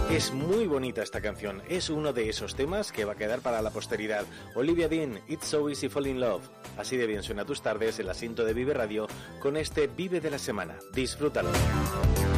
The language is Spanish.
Es muy bonita esta canción, es uno de esos temas que va a quedar para la posteridad. Olivia Dean, It's So Easy Fall in Love. Así de bien suena tus tardes, el asiento de Vive Radio, con este Vive de la Semana. Disfrútalo.